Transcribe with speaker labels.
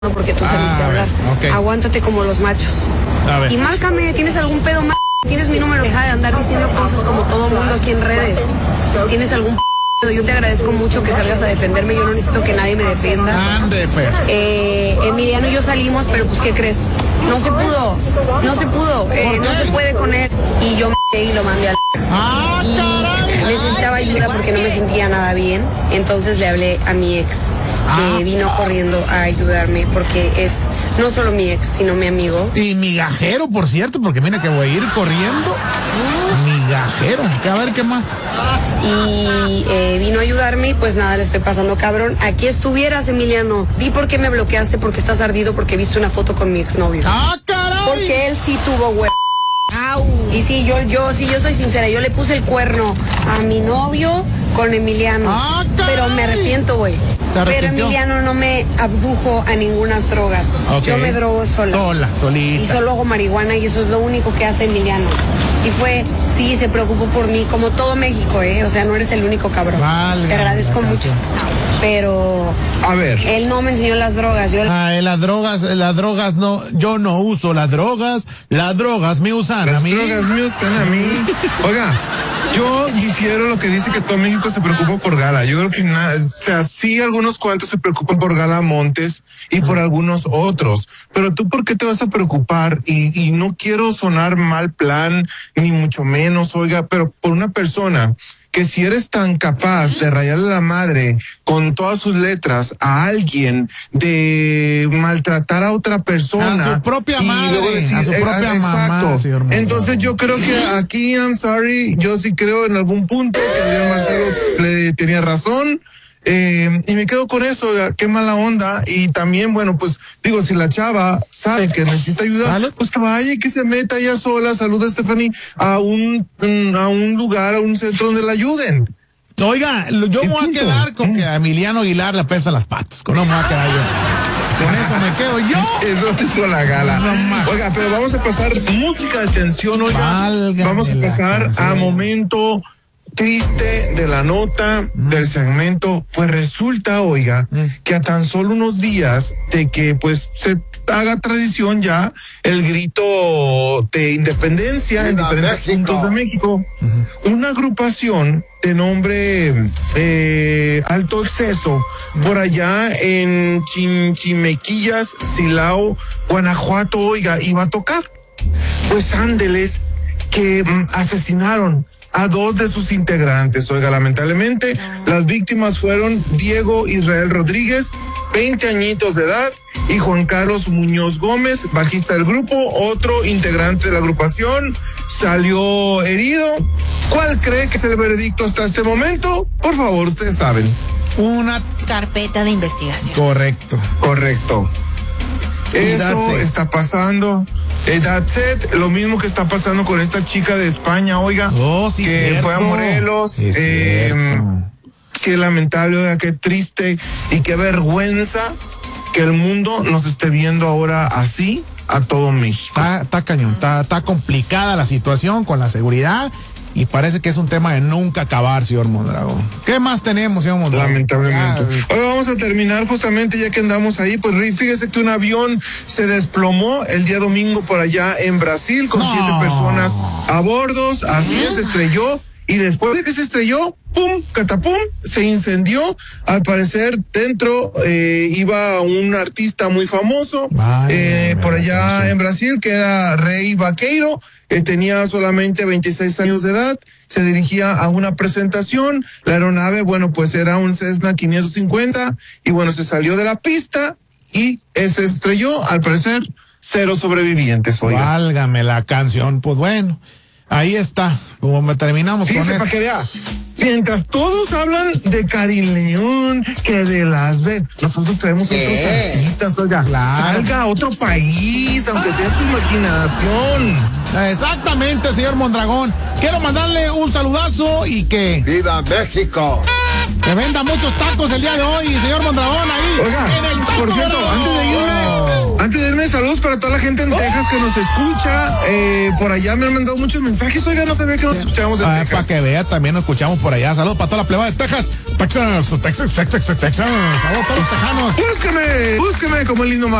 Speaker 1: porque tú saliste a hablar.
Speaker 2: Okay.
Speaker 1: Aguántate como los machos.
Speaker 2: A ver.
Speaker 1: Y márcame, ¿tienes algún pedo más? Tienes mi número, deja de andar diciendo cosas como todo mundo aquí en redes. ¿Tienes algún pedo? Yo te agradezco mucho que salgas a defenderme, yo no necesito que nadie me defienda.
Speaker 2: Ande, perro.
Speaker 1: Emiliano y yo salimos, pero pues ¿qué crees? No se pudo, no se puede con él. Y yo y lo mandé al... Y necesitaba ayuda porque no me sentía nada bien, entonces le hablé a mi ex, que vino corriendo a ayudarme porque es no solo mi ex, sino mi amigo.
Speaker 2: Y migajero, por cierto, porque mira que voy a ir corriendo. Migajero, que a ver qué más.
Speaker 1: Y vino a ayudarme y pues nada, le estoy pasando cabrón. Aquí estuvieras, Emiliano. Di por qué me bloqueaste, porque estás ardido, porque viste una foto con mi exnovio.
Speaker 2: ¡Ah, caray!
Speaker 1: Porque él sí tuvo huevo. Y sí, yo soy sincera, yo le puse el cuerno a mi novio con Emiliano. Pero me arrepiento, güey. Pero Emiliano no me abdujo a ninguna drogas.
Speaker 2: Okay.
Speaker 1: Yo me drogo sola.
Speaker 2: Solita.
Speaker 1: Y solo hago marihuana y eso es lo único que hace Emiliano. Y sí, se preocupó por mí, como todo México, O sea, no eres el único cabrón. Te agradezco mucho. Pero
Speaker 3: a ver,
Speaker 1: él no me enseñó las drogas.
Speaker 2: Las drogas no, yo no uso las drogas me usan a mí.
Speaker 3: Las drogas me usan a mí. Oiga, yo difiero lo que dice que todo México se preocupa por Gala. Yo creo que sí algunos cuantos se preocupan por Gala Montes y por algunos otros. Pero tú, ¿por qué te vas a preocupar? Y no quiero sonar mal plan, ni mucho menos, oiga, pero por una persona que si eres tan capaz de rayarle la madre con todas sus letras a alguien, de maltratar a otra persona,
Speaker 2: a su propia madre,
Speaker 3: luego decir,
Speaker 2: a su propia mamá, señor Mondragón.
Speaker 3: Entonces yo creo que aquí, I'm sorry, yo sí creo en algún punto que Adrián Marcelo le tenía razón. Y me quedo con eso, qué mala onda. Y también, bueno, pues digo, si la chava sabe que necesita ayuda, pues que vaya y que se meta ella sola, saluda a Stephanie, a un lugar, a un centro donde la ayuden.
Speaker 2: Oiga, yo me voy a quedar con que a Emiliano Aguilar le pesan las patas, con no me voy a quedar yo. Con eso me quedo yo.
Speaker 3: Eso dijo la Gala.
Speaker 2: No,
Speaker 3: oiga, pero vamos a pasar música de tensión, oiga.
Speaker 2: Válgame,
Speaker 3: vamos a pasar a momento triste de la nota del segmento. Pues resulta, oiga, que a tan solo unos días de que pues se haga tradición ya el grito de independencia en diferentes puntos de México, una agrupación de nombre Alto Exceso por allá en Chimequillas, Silao, Guanajuato, oiga, iba a tocar. Pues ándeles que asesinaron a 2 de sus integrantes. Oiga, lamentablemente, las víctimas fueron Diego Israel Rodríguez, 20 añitos de edad, y Juan Carlos Muñoz Gómez, bajista del grupo, otro integrante de la agrupación, salió herido. ¿Cuál cree que es el veredicto hasta este momento? Por favor, ustedes saben.
Speaker 4: Una carpeta de investigación.
Speaker 3: Correcto. Eso está pasando. That's it. Lo mismo que está pasando con esta chica de España, oiga,
Speaker 2: sí,
Speaker 3: que
Speaker 2: cierto.
Speaker 3: fue a Morelos. Qué lamentable, oiga, qué triste y qué vergüenza que el mundo nos esté viendo ahora así a todo México.
Speaker 2: Está cañón, está complicada la situación con la seguridad. Y parece que es un tema de nunca acabar, señor Mondragón. ¿Qué más tenemos, señor Mondragón?
Speaker 3: Lamentablemente. Hoy vamos a terminar justamente ya que andamos ahí. Pues fíjese que un avión se desplomó el día domingo por allá en Brasil con 7 personas a bordo. Así se estrelló. Y después de que se estrelló, ¡pum! ¡Catapum! Se incendió. Al parecer, dentro iba un artista muy famoso por allá en Brasil, que era Rei Vaqueiro. Tenía solamente 26 años de edad. Se dirigía a una presentación. La aeronave, bueno, pues era un Cessna 550. Y bueno, se salió de la pista y se estrelló. Al parecer, 0 sobrevivientes. Oiga.
Speaker 2: Válgame la canción. Pues bueno. Ahí está, como terminamos con eso.
Speaker 3: Para que vea, mientras todos hablan de Karin León, que de Las Vegas, nosotros traemos otros artistas, oiga, salga a otro país, aunque sea su imaginación.
Speaker 2: Exactamente, señor Mondragón. Quiero mandarle un saludazo y que...
Speaker 5: ¡Viva México!
Speaker 2: Que venda muchos tacos el día de hoy, señor Mondragón, ahí.
Speaker 3: Oiga,
Speaker 2: en el taco
Speaker 3: por cierto, antes de irme, saludos para para toda la gente en Texas que nos escucha. Por allá me han mandado muchos mensajes. Oiga, no sabía que nos escuchábamos en Texas.
Speaker 2: Para que vea, también nos escuchamos por allá. Saludos para toda la plebada de Texas. Texas. Saludos a todos los tejanos.
Speaker 3: Búsqueme como el lindo